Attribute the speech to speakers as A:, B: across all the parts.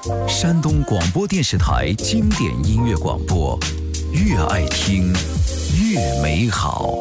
A: 山东广播电视台经典音乐广播，越爱听越美好。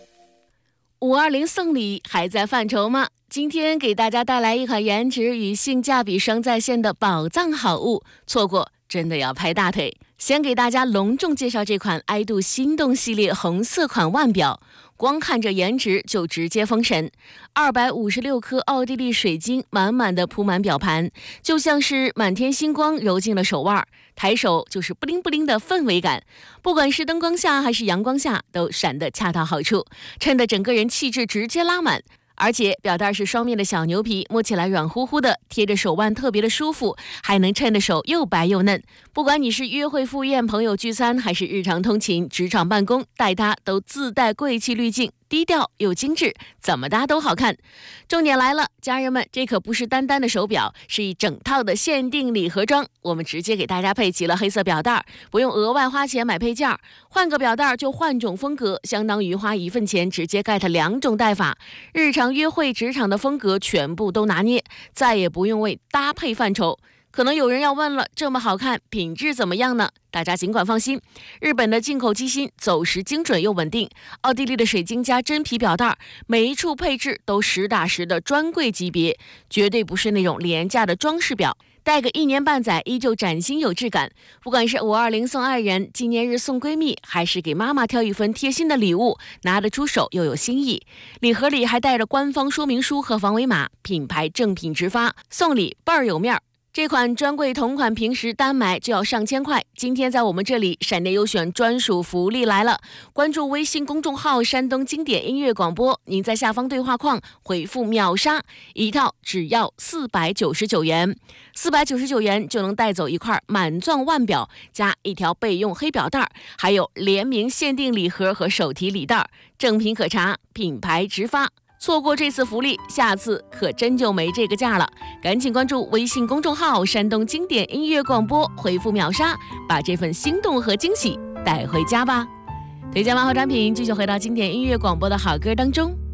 B: 520送礼还在犯愁吗？今天给大家带来一款颜值与性价比双在线的宝藏好物，错过真的要拍大腿。先给大家隆重介绍这款爱度心动系列红色款腕表，光看着颜值就直接封神。256颗奥地利水晶满满的铺满表盘，就像是满天星光揉进了手腕，抬手就是布灵布灵的氛围感，不管是灯光下还是阳光下都闪得恰到好处，衬得整个人气质直接拉满。而且表带是双面的小牛皮，摸起来软乎乎的，贴着手腕特别的舒服，还能衬得手又白又嫩。不管你是约会赴宴、朋友聚餐，还是日常通勤、职场办公，戴它都自带贵气滤镜，低调又精致，怎么搭都好看。重点来了，家人们，这可不是单单的手表，是一整套的限定礼盒装。我们直接给大家配齐了黑色表带，不用额外花钱买配件，换个表带就换种风格，相当于花1份钱直接 get 2种戴法。日常约会、职场的风格全部都拿捏，再也不用为搭配犯愁。可能有人要问了，这么好看，品质怎么样呢？大家尽管放心，日本的进口机芯走时精准又稳定，奥地利的水晶加真皮表带，每一处配置都实打实的专柜级别，绝对不是那种廉价的装饰表，戴个1年半载依旧崭新有质感。不管是520送爱人，纪念日送闺蜜，还是给妈妈挑一份贴心的礼物，拿得出手又有新意。礼盒里还带着官方说明书和防伪码，品牌正品直发，送礼倍儿有面儿。这款专柜同款平时单买就要上千块，今天在我们这里闪电优选专属福利来了！关注微信公众号山东经典音乐广播，您在下方对话框回复秒杀，一套只要499元，499元就能带走一块满钻腕表，加一条备用黑表带，还有联名限定礼盒和手提礼袋，正品可查，品牌直发。错过这次福利，下次可真就没这个价了。赶紧关注微信公众号山东经典音乐广播，回复秒杀，把这份心动和惊喜带回家吧。推荐完好产品，继续回到经典音乐广播的好歌当中。